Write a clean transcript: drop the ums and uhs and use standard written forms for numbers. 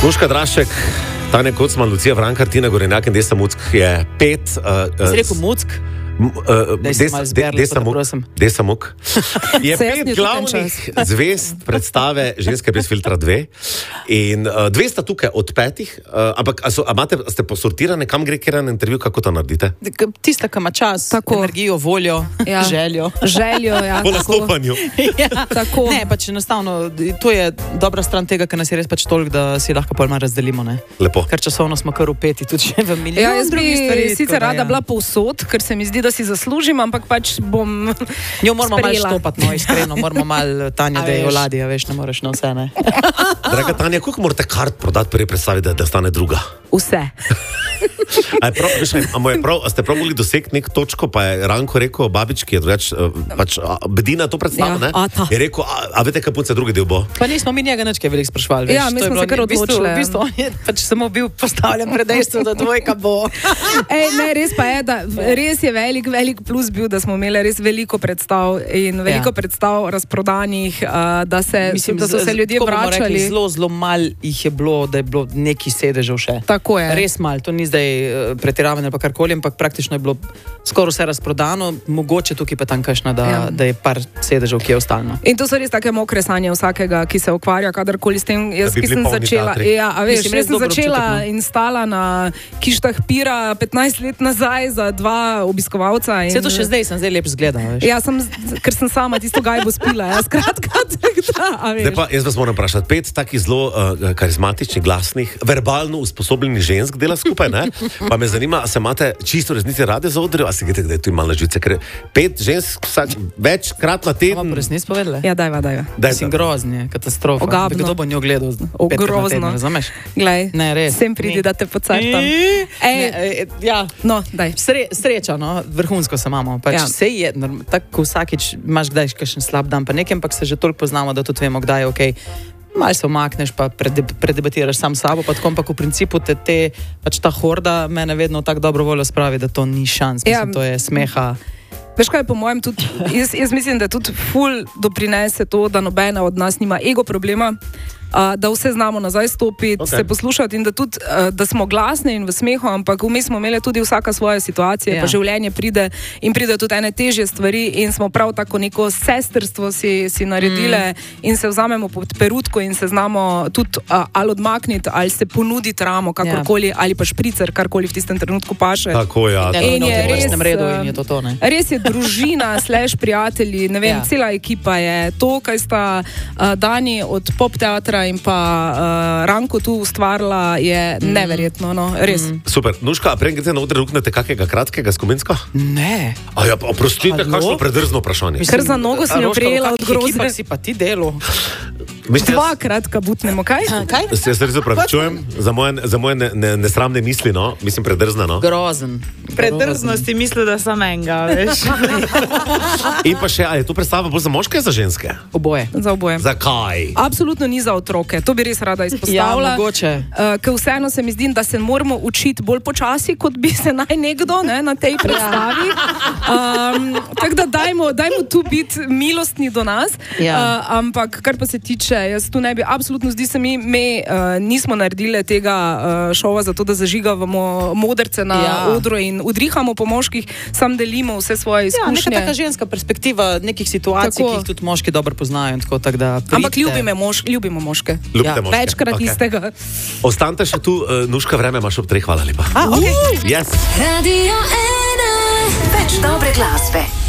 Nuška Drašek, Tanja Kocman, Lucija Vrankar, Tina Gorenjak in Desa Muck je 5... Si rekel Muck? Desa Muck. Je 5 glavnih zvezd predstave Ženske brez filtra 2. In 2 sta tukaj od 5. Ampak ste posortirane, kam gre kjer na intervju, kako to naredite? Tista, ki ima čas, tako. Energijo, voljo, željo. Željo, ja. Po nastopanju. Tako. Ne, pač enostavno, to je dobra stran tega, ker nas je res pač toliko, da si lahko pol malo razdelimo, ne? Lepo. Ker časovno smo kar upeti, tudi še v milijon. Ja, jaz bi sicer rada bila povsod, ker se mi zdi, da si zaslužim, ampak pač bom jo moramo malo štopati, no, iskreno, moramo malo Tanja, da je oladija, veš, ne moreš na vse, ne. Draga Tanja, koliko morate kart prodati prvi predstavi, da stane druga? Vse. A ste prav mogli dosegti nek točko, pa je Ranko rekel babički, je drugač, pač Bedina to predstavlja, ne? Je rekel, a vete, kaj punce drugi del bo? Pa nismo mi njega nič kaj veliko sprašvali, veš. Ja, mi smo se kar odločili. V bistvu on je pač samo bil postavljen pred dejstvo, da dvojka bo. Ne, res pa je, da res je velik plus bil, da smo imeli res veliko predstav in veliko predstav razprodanih, da so se ljudje vračali. Zelo mal jih je bilo, da je bilo neki sedežev še. Tako je. Res mal, to ni zdaj pretiravanje ali pa karkoli, ampak praktično je bilo skoraj vse razprodano, mogoče tukaj pa tam kakšna, da je par sedežev, ki je ostalno. In to so res take mokre sanje vsakega, ki se ukvarja kadarkoli s tem. Jaz, ki sem začela, jaz sem začela in stala na kištah Pira 15 let nazaj za 2 obiskovalca. Vse to še zdaj sem lep zgledala, veš. Ja, ker sem sama tisto gajbo spila, skratka, Zdaj pa, jaz vas moram vprašati, 5 takih zelo karizmatičnih, glasnih, verbalno usposobljenih žensk dela skupaj, ne? Pa me zanima, a se imate čisto resnici rade za odrijo, a se gledate, da je tu malo na živce, ker 5 žensk večkrat na teden... Vam resnici povedali? Ja, dajva. Mislim, grozni, katastrofa. Ogabno. Kdo bo njo gledal? Grozno. Razumeš? Glej, ne, res. Sem pridi, da te pocartam. Ja, no, daj. Sreča, no, vrhunsko se imamo. Pač sej je, tako vsakič imaš kdaj kakšen slab dan, pa nekaj, ampak se že toliko poznamo, da tudi vemo, kdaj je okej. Malo se omakneš, pa predebatiraš sam sabo, pa tako, ampak v principu pač ta horda mene vedno tako dobro voljo spravi, da to ni šans, mislim, to je smeha. Veš kaj, po mojem tudi, jaz mislim, da tudi ful doprinese to, da nobena od nas nima ego problema, da vse znamo nazaj stopiti, se poslušati in da tudi, da smo glasni in v smehu, ampak vmes smo imeli tudi vsaka svoje situacije, pa življenje pride tudi ene težje stvari in smo prav tako neko sestrstvo si naredile in se vzamemo pod perutko in se znamo tudi ali odmakniti, ali se ponuditi ramo, kakorkoli, ali pa špricer, karkoli v tistem trenutku paše. Tako, ja. In je res, to, ne? Res je družina, prijatelji, ne vem, cela ekipa je to, kaj sta Dani od pop teatra in pa Ranko tu ustvarila, je neverjetno, no, res. Super. Nuška, a prej greste na oder ruknete kakega kratkega skumenska? Ne. A ja, oprostite, kakšno predrzno vprašanje. Ker za nogo sem jo prijela od grozne. Si pa ti delo. 2 kratka butnemo, kaj? Kaj? Se res opravičujem za moje nesramne misli, no? Mislim, predrzna, no? Grozen. Predrzno si mislil, da sem enega, veš. In pa še, a je to predstava bolj za moške ali za ženske? Oboje. Za oboje. Zakaj? Absolutno ni za otroke, to bi res rada izpostavila. Ja, mogoče. Ker vseeno se mi zdi, da se moramo učiti bolj počasi, kot bi se naj nekdo na tej predstavi. Tako da dajmo tu biti milostni do nas. Ampak, kar pa se tiče, jaz tu ne bi, absolutno zdi se mi nismo naredili tega šova zato, da zažigavamo modrce na odru in udrihamo po moških, sam delimo vse svoje izkušnje. Neka taka ženska perspektiva nekih situacij, ki jih tudi moški dobro poznajo. Ampak ljubimo moške. Večkrat istega. Ostanite še tu, Nuška, vreme imaš ob 3, hvala lepa. Okay. Yes. Radio 1. Več dobre glasbe.